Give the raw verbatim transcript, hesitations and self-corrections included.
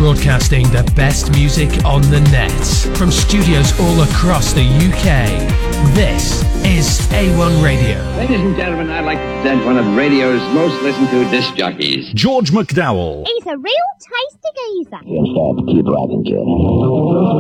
broadcasting the best music on the net from studios all across the U K. This is A one Radio. Ladies and gentlemen, I'd like to present one of radio's most listened to disc jockeys, George McDowell. He's a real tasty geezer. Yes, Dad. Keep rocking, kid.